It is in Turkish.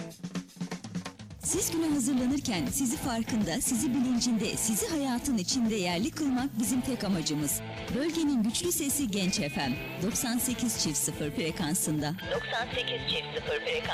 Siz güne hazırlanırken sizi farkında, sizi bilincinde, sizi hayatın içinde yerli kılmak bizim tek amacımız. Bölgenin güçlü sesi Genç FM 98.0 frekansında. 98.0 frekans.